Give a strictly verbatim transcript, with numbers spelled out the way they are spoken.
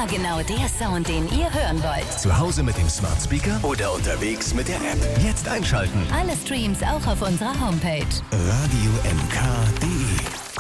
Immer genau der Sound, den ihr hören wollt. Zu Hause mit dem Smart Speaker oder unterwegs mit der App. Jetzt einschalten. Alle Streams auch auf unserer Homepage. Radio M K.